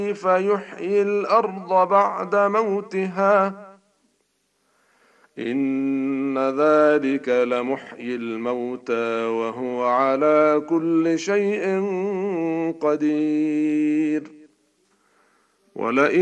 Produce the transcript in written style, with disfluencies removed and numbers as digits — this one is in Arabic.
فيحيي الأرض بعد موتها إن ذلك لمحيي الموتى وهو على كل شيء قدير ولئن